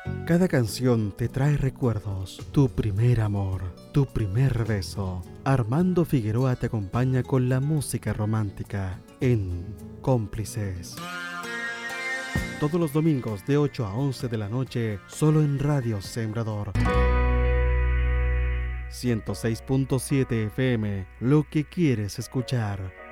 Cada canción te trae recuerdos, tu primer amor, tu primer beso. Armando Figueroa te acompaña con la música romántica en Cómplices. Todos los domingos de 8 a 11 de la noche, solo en Radio Sembrador. 106.7 FM, lo que quieres escuchar.